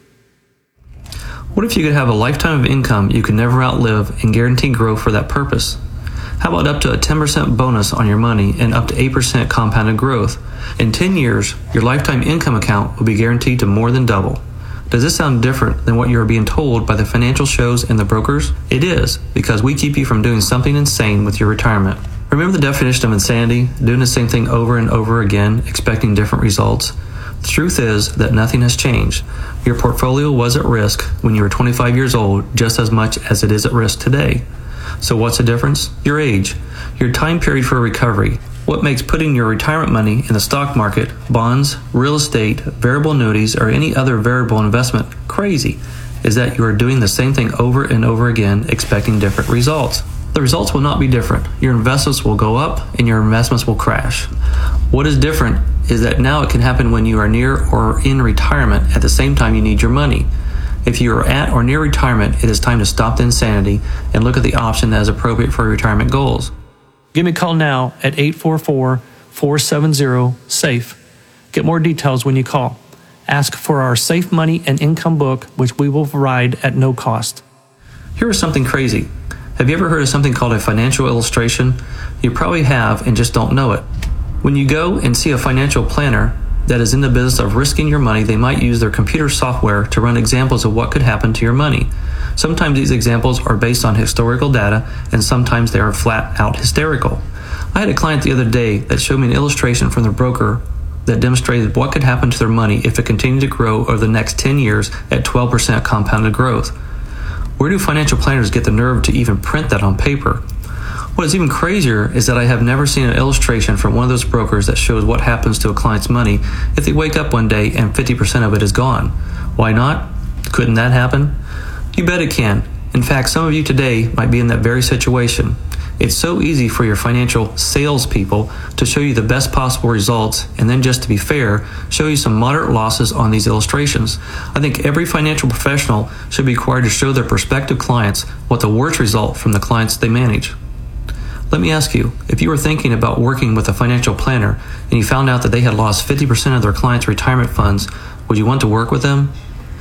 What if you could have a lifetime of income you could never outlive and guaranteed growth for that purpose? How about up to a ten percent bonus on your money and up to eight percent compounded growth? In ten years, your lifetime income account will be guaranteed to more than double. Does this sound different than what you are being told by the financial shows and the brokers? It is, because we keep you from doing something insane with your retirement. Remember the definition of insanity? Doing the same thing over and over again, expecting different results? The truth is that nothing has changed. Your portfolio was at risk when you were twenty-five years old just as much as it is at risk today. So what's the difference? Your age, your time period for recovery. What makes putting your retirement money in the stock market, bonds, real estate, variable annuities, or any other variable investment crazy is that you are doing the same thing over and over again, expecting different results. The results will not be different. Your investments will go up and your investments will crash. What is different is that now it can happen when you are near or in retirement at the same time you need your money. If you are at or near retirement, it is time to stop the insanity and look at the option that is appropriate for your retirement goals. Give me a call now at eight four four, four seven zero, SAFE. Get more details when you call. Ask for our Safe Money and Income book, which we will provide at no cost. Here is something crazy. Have you ever heard of something called a financial illustration? You probably have and just don't know it. When you go and see a financial planner that is in the business of risking your money, they might use their computer software to run examples of what could happen to your money. Sometimes these examples are based on historical data, and sometimes they are flat out hysterical. I had a client the other day that showed me an illustration from the broker that demonstrated what could happen to their money if it continued to grow over the next ten years at twelve percent compounded growth. Where do financial planners get the nerve to even print that on paper? What is even crazier is that I have never seen an illustration from one of those brokers that shows what happens to a client's money if they wake up one day and fifty percent of it is gone. Why not? Couldn't that happen? You bet it can. In fact, some of you today might be in that very situation. It's so easy for your financial salespeople to show you the best possible results and then, just to be fair, show you some moderate losses on these illustrations. I think every financial professional should be required to show their prospective clients what the worst result from the clients they manage. Let me ask you, if you were thinking about working with a financial planner and you found out that they had lost fifty percent of their clients' retirement funds, would you want to work with them?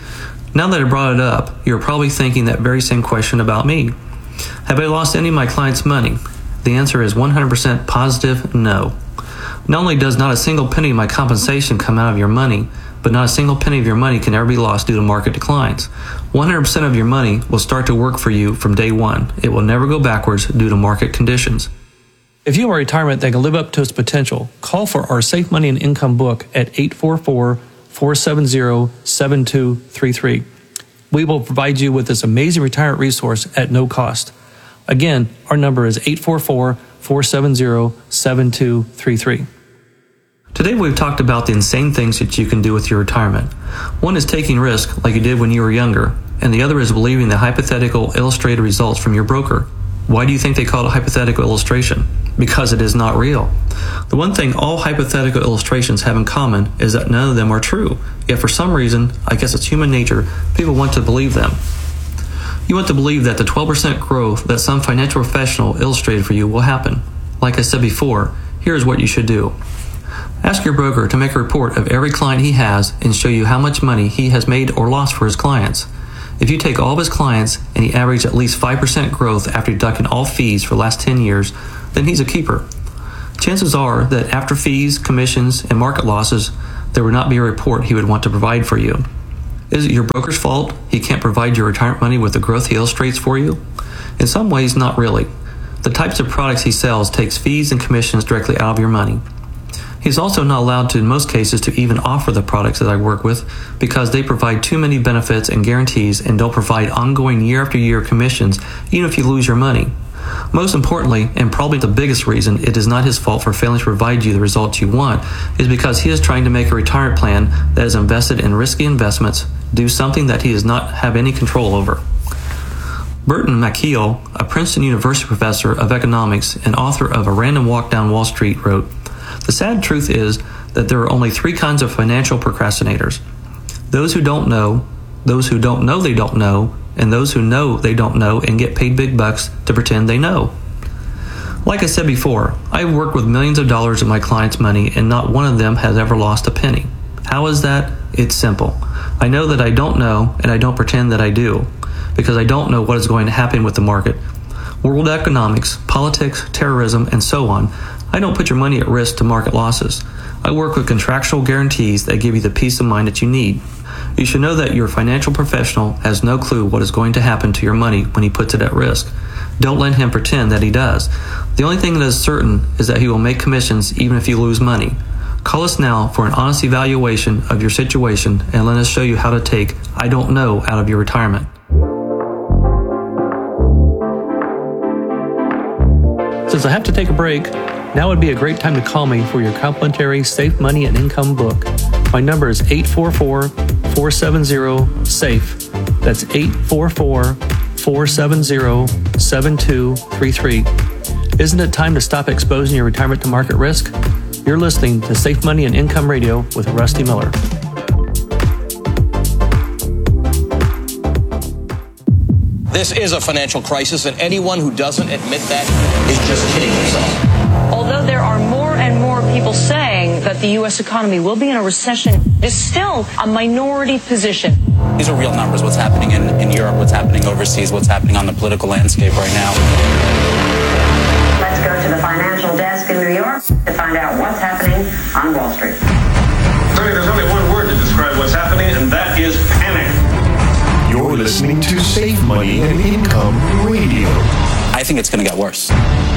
Now that I brought it up, you're probably thinking that very same question about me. Have I lost any of my clients' money? The answer is one hundred percent positive no. Not only does not a single penny of my compensation come out of your money, but not a single penny of your money can ever be lost due to market declines. one hundred percent of your money will start to work for you from day one. It will never go backwards due to market conditions. If you are a retirement that can live up to its potential, call for our Safe Money and Income book at eight four four, four seven zero, seven two three three. We will provide you with this amazing retirement resource at no cost. Again, our number is eight four four, four seven zero, seven two three three. Today we've talked about the insane things that you can do with your retirement. One is taking risk like you did when you were younger, and the other is believing the hypothetical illustrated results from your broker. Why do you think they call it a hypothetical illustration? Because it is not real. The one thing all hypothetical illustrations have in common is that none of them are true. Yet for some reason, I guess it's human nature, people want to believe them. You want to believe that the twelve percent growth that some financial professional illustrated for you will happen. Like I said before, here's what you should do. Ask your broker to make a report of every client he has and show you how much money he has made or lost for his clients. If you take all of his clients and he averaged at least five percent growth after deducting all fees for the last ten years, then he's a keeper. Chances are that after fees, commissions, and market losses, there would not be a report he would want to provide for you. Is it your broker's fault he can't provide your retirement money with the growth he illustrates for you? In some ways, not really. The types of products he sells takes fees and commissions directly out of your money. He's also not allowed to, in most cases, to even offer the products that I work with because they provide too many benefits and guarantees and don't provide ongoing year after year commissions, even if you lose your money. Most importantly, and probably the biggest reason it is not his fault for failing to provide you the results you want, is because he is trying to make a retirement plan that is invested in risky investments, do something that he does not have any control over. Burton Malkiel, a Princeton University professor of economics and author of A Random Walk Down Wall Street, wrote, "The sad truth is that there are only three kinds of financial procrastinators. Those who don't know, those who don't know they don't know, and those who know they don't know and get paid big bucks to pretend they know." Like I said before, I've worked with millions of dollars of my clients' money and not one of them has ever lost a penny. How is that? It's simple. I know that I don't know and I don't pretend that I do, because I don't know what is going to happen with the market. World economics, politics, terrorism, and so on. I don't put your money at risk to market losses. I work with contractual guarantees that give you the peace of mind that you need. You should know that your financial professional has no clue what is going to happen to your money when he puts it at risk. Don't let him pretend that he does. The only thing that is certain is that he will make commissions even if you lose money. Call us now for an honest evaluation of your situation and let us show you how to take "I don't know" out of your retirement. Since I have to take a break, now would be a great time to call me for your complimentary Safe Money and Income book. My number is eight four four, four seven zero, SAFE. That's eight four four, four seven zero, seven two three three. Isn't it time to stop exposing your retirement to market risk? You're listening to Safe Money and Income Radio with Rusty Miller. This is a financial crisis, and anyone who doesn't admit that is just kidding himself. Although there are more and more people saying that the U S economy will be in a recession, it's still a minority position. These are real numbers, what's happening in, in Europe, what's happening overseas, what's happening on the political landscape right now. Let's go to the financial desk in New York to find out what's happening on Wall Street. Tony, there's only one word to describe what's happening, and that is panic. You're listening to Safe Money and Income Radio. I think it's going to get worse.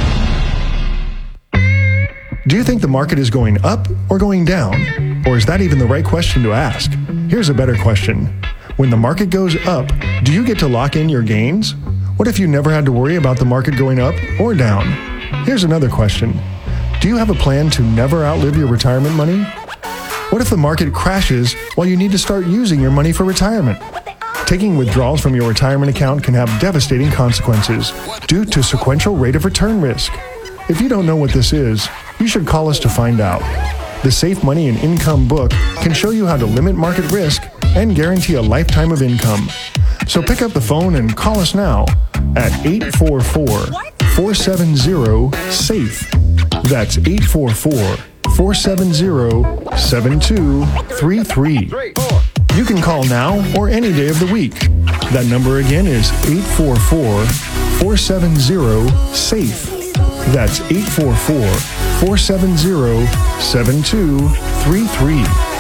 Do you think the market is going up or going down? Or is that even the right question to ask? Here's a better question. When the market goes up, do you get to lock in your gains? What if you never had to worry about the market going up or down? Here's another question. Do you have a plan to never outlive your retirement money? What if the market crashes while you need to start using your money for retirement? Taking withdrawals from your retirement account can have devastating consequences due to sequential rate of return risk. If you don't know what this is, you should call us to find out. The Safe Money and Income book can show you how to limit market risk and guarantee a lifetime of income. So pick up the phone and call us now at eight four four, four seven zero, SAFE. That's eight four four, four seven zero, seven two three three. You can call now or any day of the week. That number again is eight four four, four seven zero, SAFE. That's eight four four, four seven zero, seven two three three.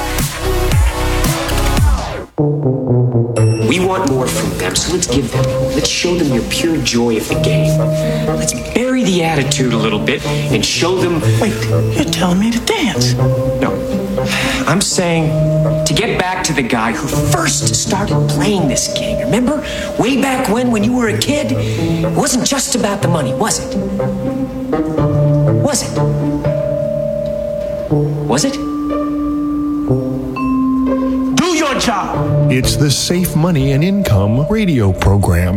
We want more from them, so let's give them. Let's show them your pure joy of the game. Let's bury the attitude a little bit and show them... Wait, you're telling me to dance? No. I'm saying to get back to the guy who first started playing this game. Remember? Way back when, when you were a kid? It wasn't just about the money, was it? Was it? Was it? Do your job! It's the Safe Money and Income radio program.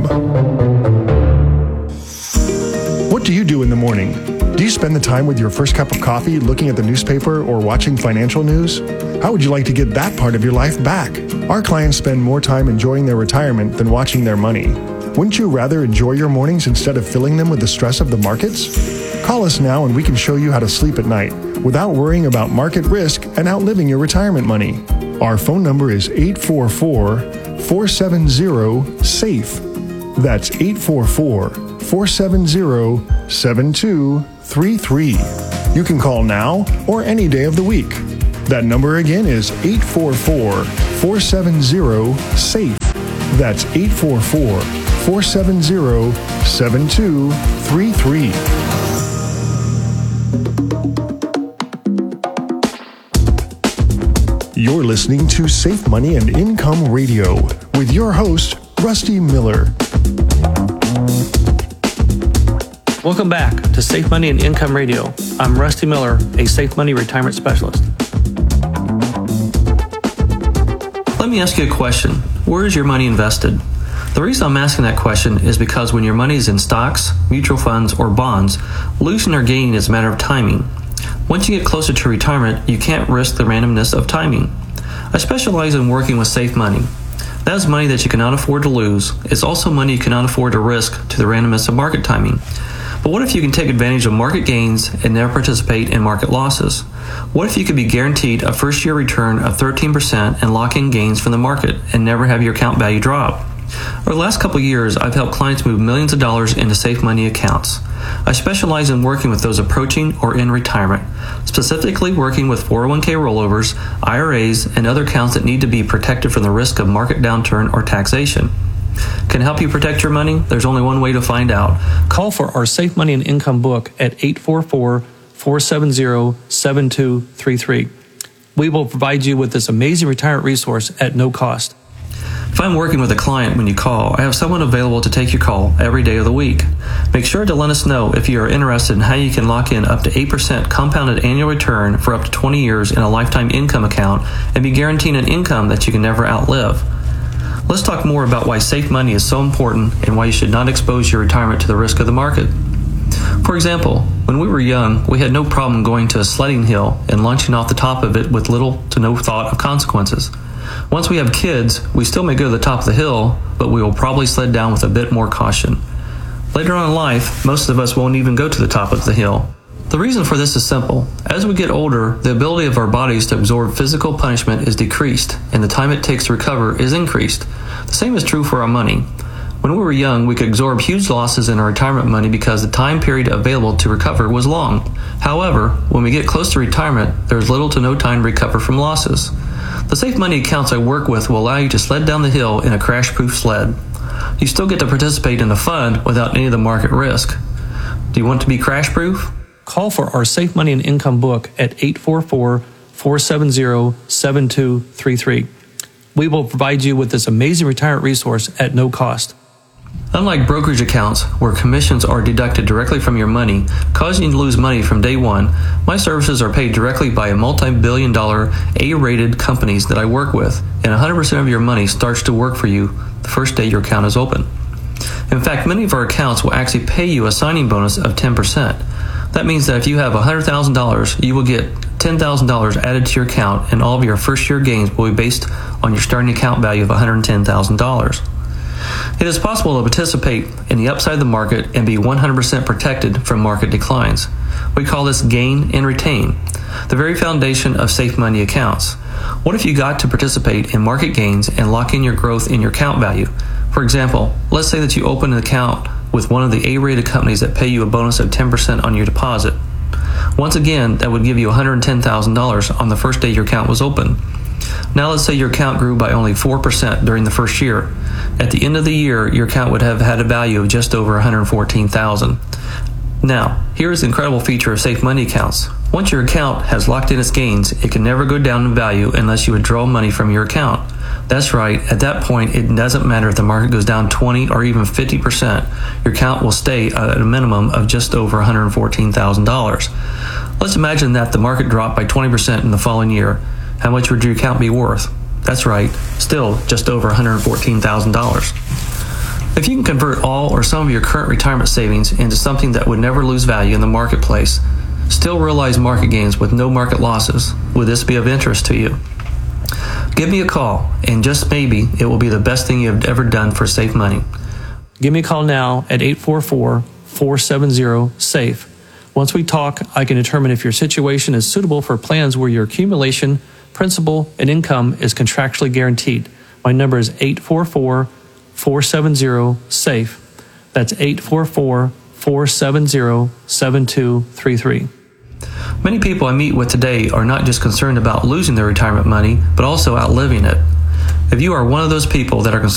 What do you do in the morning? Do you spend the time with your first cup of coffee looking at the newspaper or watching financial news? How would you like to get that part of your life back? Our clients spend more time enjoying their retirement than watching their money. Wouldn't you rather enjoy your mornings instead of filling them with the stress of the markets? Call us now and we can show you how to sleep at night without worrying about market risk and outliving your retirement money. Our phone number is eight four four, four seven zero, SAFE. That's eight four four, four seven zero, seven two three three. You can call now or any day of the week. That number again is eight four four, four seven zero, SAFE. That's eight four four, four seven zero, seven two three three. You're listening to Safe Money and Income Radio with your host, Rusty Miller. Welcome back to Safe Money and Income Radio. I'm Rusty Miller, a Safe Money Retirement Specialist. Let me ask you a question. Where is your money invested? The reason I'm asking that question is because when your money is in stocks, mutual funds, or bonds, losing or gaining is a matter of timing. Once you get closer to retirement, you can't risk the randomness of timing. I specialize in working with safe money. That is money that you cannot afford to lose. It's also money you cannot afford to risk to the randomness of market timing. But what if you can take advantage of market gains and never participate in market losses? What if you could be guaranteed a first-year return of thirteen percent and lock in gains from the market and never have your account value drop? Over the last couple of years, I've helped clients move millions of dollars into safe money accounts. I specialize in working with those approaching or in retirement, specifically working with four oh one k rollovers, I R As, and other accounts that need to be protected from the risk of market downturn or taxation. Can I help you protect your money? There's only one way to find out. Call for our Safe Money and Income book at eight four four, four seven zero, seven two three three. We will provide you with this amazing retirement resource at no cost. If I'm working with a client when you call, I have someone available to take your call every day of the week. Make sure to let us know if you are interested in how you can lock in up to eight percent compounded annual return for up to twenty years in a lifetime income account and be guaranteed an income that you can never outlive. Let's talk more about why safe money is so important and why you should not expose your retirement to the risk of the market. For example, when we were young, we had no problem going to a sledding hill and launching off the top of it with little to no thought of consequences. Once we have kids, we still may go to the top of the hill, but we will probably sled down with a bit more caution. Later on in life, most of us won't even go to the top of the hill. The reason for this is simple. As we get older, the ability of our bodies to absorb physical punishment is decreased, and the time it takes to recover is increased. The same is true for our money. When we were young, we could absorb huge losses in our retirement money because the time period available to recover was long. However, when we get close to retirement, there is little to no time to recover from losses. The safe money accounts I work with will allow you to sled down the hill in a crash-proof sled. You still get to participate in the fun without any of the market risk. Do you want to be crash-proof? Call for our Safe Money and Income book at eight four four, four seven zero, seven two three three. We will provide you with this amazing retirement resource at no cost. Unlike brokerage accounts, where commissions are deducted directly from your money, causing you to lose money from day one, my services are paid directly by a multi-billion dollar A-rated companies that I work with, and one hundred percent of your money starts to work for you the first day your account is open. In fact, many of our accounts will actually pay you a signing bonus of ten percent. That means that if you have one hundred thousand dollars, you will get ten thousand dollars added to your account, and all of your first year gains will be based on your starting account value of one hundred ten thousand dollars. It is possible to participate in the upside of the market and be one hundred percent protected from market declines. We call this gain and retain, the very foundation of safe money accounts. What if you got to participate in market gains and lock in your growth in your account value? For example, let's say that you open an account with one of the A-rated companies that pay you a bonus of ten percent on your deposit. Once again, that would give you one hundred ten thousand dollars on the first day your account was open. Now let's say your account grew by only four percent during the first year. At the end of the year, your account would have had a value of just over one hundred fourteen thousand dollars. Now, here is the incredible feature of safe money accounts. Once your account has locked in its gains, it can never go down in value unless you withdraw money from your account. That's right. At that point, it doesn't matter if the market goes down twenty or even fifty percent. Your account will stay at a minimum of just over one hundred fourteen thousand dollars. Let's imagine that the market dropped by twenty percent in the following year. How much would your account be worth? That's right, still just over one hundred fourteen thousand dollars. If you can convert all or some of your current retirement savings into something that would never lose value in the marketplace, still realize market gains with no market losses, would this be of interest to you? Give me a call, and just maybe it will be the best thing you have ever done for safe money. Give me a call now at eight four four, four seven zero, SAFE. Once we talk, I can determine if your situation is suitable for plans where your accumulation, principal, and income is contractually guaranteed. My number is eight four four, four seven zero, SAFE. That's eight four four, four seven zero, seven two three three. Many people I meet with today are not just concerned about losing their retirement money, but also outliving it. If you are one of those people that are concerned